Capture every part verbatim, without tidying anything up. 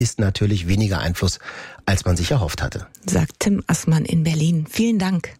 ist natürlich weniger Einfluss, als man sich erhofft hatte. Sagt Tim Assmann in Berlin. Vielen Dank.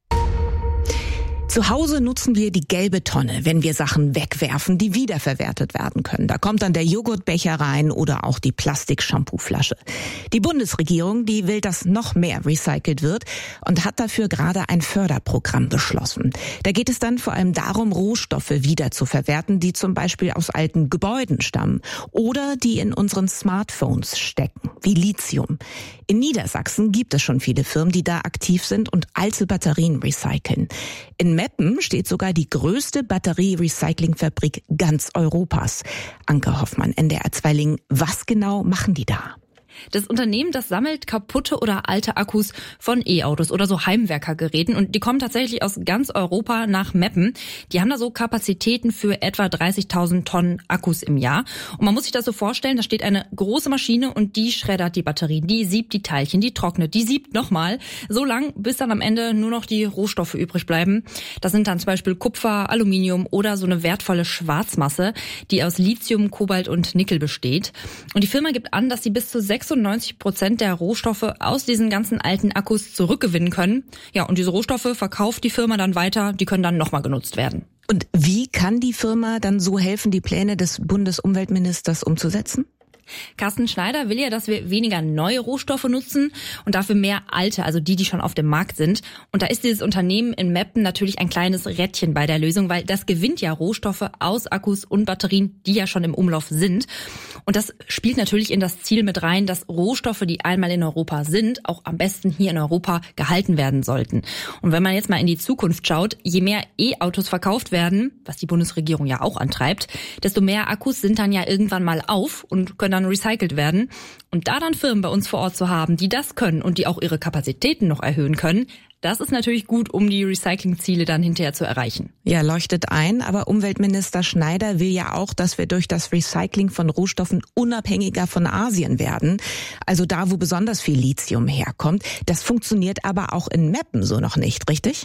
Zu Hause nutzen wir die gelbe Tonne, wenn wir Sachen wegwerfen, die wiederverwertet werden können. Da kommt dann der Joghurtbecher rein oder auch die Plastik-Shampoo-Flasche. Die Bundesregierung, die will, dass noch mehr recycelt wird und hat dafür gerade ein Förderprogramm beschlossen. Da geht es dann vor allem darum, Rohstoffe wiederzuverwerten, die zum Beispiel aus alten Gebäuden stammen oder die in unseren Smartphones stecken, wie Lithium. In Niedersachsen gibt es schon viele Firmen, die da aktiv sind und alte Batterien recyceln. In Meppen steht sogar die größte Batterie-Recycling-Fabrik ganz Europas. Anke Hoffmann, N D R zwei Lingen. Was genau machen die da? Das Unternehmen, das sammelt kaputte oder alte Akkus von E-Autos oder so Heimwerkergeräten und die kommen tatsächlich aus ganz Europa nach Meppen. Die haben da so Kapazitäten für etwa dreißigtausend Tonnen Akkus im Jahr. Und man muss sich das so vorstellen, da steht eine große Maschine und die schreddert die Batterien, die siebt die Teilchen, die trocknet, die siebt nochmal so lang, bis dann am Ende nur noch die Rohstoffe übrig bleiben. Das sind dann zum Beispiel Kupfer, Aluminium oder so eine wertvolle Schwarzmasse, die aus Lithium, Kobalt und Nickel besteht. Und die Firma gibt an, dass sie bis zu sechsundneunzig Prozent der Rohstoffe aus diesen ganzen alten Akkus zurückgewinnen können. Ja, und diese Rohstoffe verkauft die Firma dann weiter, die können dann nochmal genutzt werden. Und wie kann die Firma dann so helfen, die Pläne des Bundesumweltministers umzusetzen? Carsten Schneider will ja, dass wir weniger neue Rohstoffe nutzen und dafür mehr alte, also die, die schon auf dem Markt sind. Und da ist dieses Unternehmen in Meppen natürlich ein kleines Rädchen bei der Lösung, weil das gewinnt ja Rohstoffe aus Akkus und Batterien, die ja schon im Umlauf sind. Und das spielt natürlich in das Ziel mit rein, dass Rohstoffe, die einmal in Europa sind, auch am besten hier in Europa gehalten werden sollten. Und wenn man jetzt mal in die Zukunft schaut, je mehr E-Autos verkauft werden, was die Bundesregierung ja auch antreibt, desto mehr Akkus sind dann ja irgendwann mal auf und können dann recycelt werden. Und da dann Firmen bei uns vor Ort zu haben, die das können und die auch ihre Kapazitäten noch erhöhen können, das ist natürlich gut, um die Recycling-Ziele dann hinterher zu erreichen. Ja, leuchtet ein, aber Umweltminister Schneider will ja auch, dass wir durch das Recycling von Rohstoffen unabhängiger von Asien werden. Also da, wo besonders viel Lithium herkommt. Das funktioniert aber auch in Meppen so noch nicht, richtig?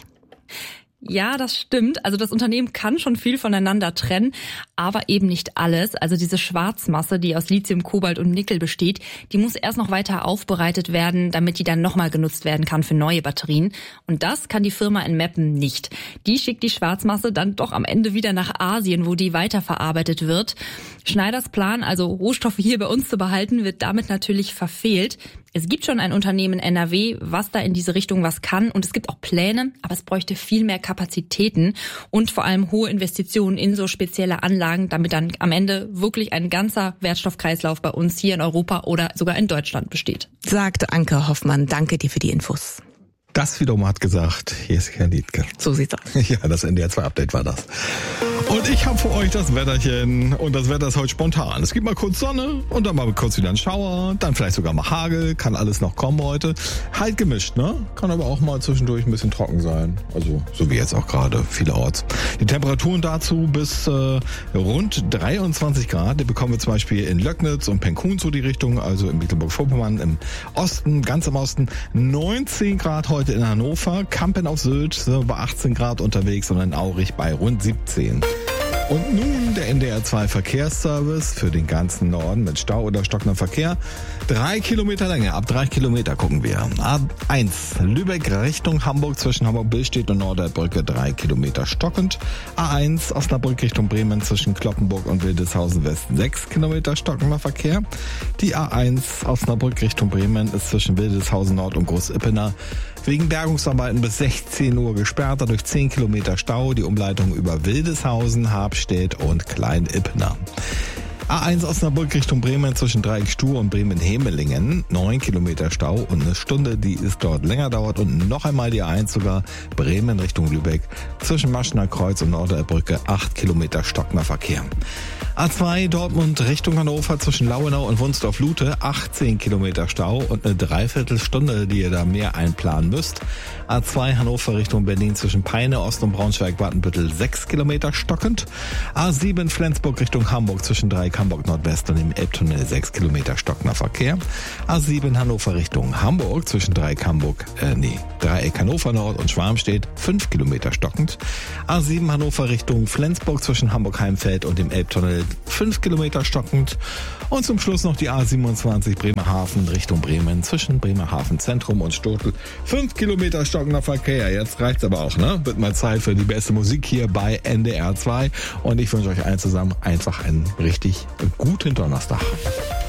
Ja, das stimmt. Also das Unternehmen kann schon viel voneinander trennen, aber eben nicht alles. Also diese Schwarzmasse, die aus Lithium, Kobalt und Nickel besteht, die muss erst noch weiter aufbereitet werden, damit die dann nochmal genutzt werden kann für neue Batterien. Und das kann die Firma in Meppen nicht. Die schickt die Schwarzmasse dann doch am Ende wieder nach Asien, wo die weiterverarbeitet wird. Schneiders Plan, also Rohstoffe hier bei uns zu behalten, wird damit natürlich verfehlt. Es gibt schon ein Unternehmen in N R W, was da in diese Richtung was kann und es gibt auch Pläne, aber es bräuchte viel mehr Kapazitäten und vor allem hohe Investitionen in so spezielle Anlagen, damit dann am Ende wirklich ein ganzer Wertstoffkreislauf bei uns hier in Europa oder sogar in Deutschland besteht. Sagt Anke Hoffmann, danke dir für die Infos. Das wiederum hat gesagt, hier ist Herr Liedke. So sieht's aus. Ja, das N D R zwei Update war das. Und ich habe für euch das Wetterchen und das Wetter ist heute spontan. Es gibt mal kurz Sonne und dann mal kurz wieder ein Schauer, dann vielleicht sogar mal Hagel, kann alles noch kommen heute. Halt gemischt, ne? Kann aber auch mal zwischendurch ein bisschen trocken sein. Also so wie jetzt auch gerade vielerorts. Die Temperaturen dazu bis äh, rund dreiundzwanzig Grad. Die bekommen wir zum Beispiel in Löcknitz und Penkun so die Richtung, also in Mecklenburg-Vorpommern im Osten, ganz im Osten. neunzehn Grad heute in Hannover, Kampen auf Sylt sind wir bei achtzehn Grad unterwegs und in Aurich bei rund siebzehn. Und nun der N D R zwei Verkehrsservice für den ganzen Norden mit Stau oder stockendem Verkehr. Drei Kilometer Länge, ab drei Kilometer gucken wir. A eins, Lübeck Richtung Hamburg zwischen Hamburg-Billstedt und Norderbrücke, drei Kilometer stockend. A eins, Osnabrück Richtung Bremen zwischen Kloppenburg und Wildeshausen West, sechs Kilometer stockender Verkehr. Die A eins, Osnabrück Richtung Bremen ist zwischen Wildeshausen Nord und Groß-Ippener wegen Bergungsarbeiten bis sechzehn Uhr gesperrt, dadurch zehn Kilometer Stau, die Umleitung über Wildeshausen, Habstedt und Klein-Ippener. A eins Osnabrück Richtung Bremen zwischen Dreieck-Stuhr und Bremen-Hemelingen, neun Kilometer Stau und eine Stunde, die es dort länger dauert. Und noch einmal die A eins sogar Bremen Richtung Lübeck zwischen Maschener Kreuz und Norderbrücke, acht Kilometer stockender Verkehr. A zwei Dortmund Richtung Hannover zwischen Lauenau und Wunsdorf-Lute, achtzehn Kilometer Stau und eine Dreiviertelstunde, die ihr da mehr einplanen müsst. A zwei Hannover Richtung Berlin zwischen Peine, Ost- und Braunschweig-Watenbüttel, sechs Kilometer stockend. A sieben Flensburg Richtung Hamburg zwischen Dreieck Dreieck Hamburg Nordwest und im Elbtunnel sechs Kilometer stockender Verkehr. A sieben Hannover Richtung Hamburg zwischen Dreieck Hamburg, äh, nee, Dreieck Hannover Nord und Schwarmstedt fünf Kilometer stockend. A sieben Hannover Richtung Flensburg zwischen Hamburg-Heimfeld und dem Elbtunnel fünf Kilometer stockend. Und zum Schluss noch die A siebenundzwanzig Bremerhaven Richtung Bremen zwischen Bremerhaven Zentrum und Stotel fünf Kilometer stockender Verkehr. Jetzt reicht's aber auch, ne? Wird mal Zeit für die beste Musik hier bei N D R zwei. Und ich wünsche euch allen zusammen einfach einen richtig guten Donnerstag.